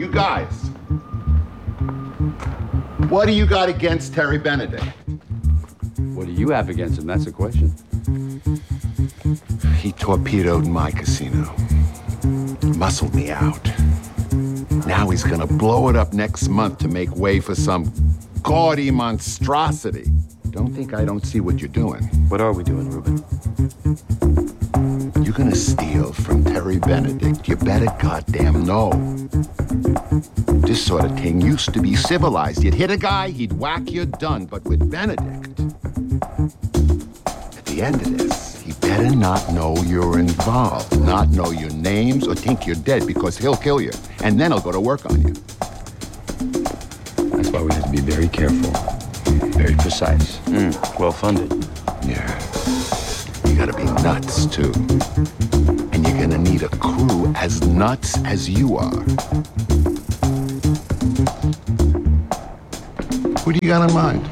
you guys? What do you got against Terry Benedict? What do you have against him? That's the question. He torpedoed my casino. Muscled me out. Now he's gonna blow it up next month to make way for some gaudy monstrosity. Don't think I don't see what you're doing. What are we doing, Ruben? You're gonna steal from Terry Benedict. You better goddamn know. This sort of thing used to be civilized. You'd hit a guy, he'd whack you, done. But with Benedict, at the end of this, he better not know you're involved, not know your names, or think you're dead, because he'll kill you. And then he'll go to work on you. That's why we have to be very careful, very precise. Well funded. Yeah. You gotta be nuts, too. And you're gonna need a crew as nuts as you are. What do you got in mind?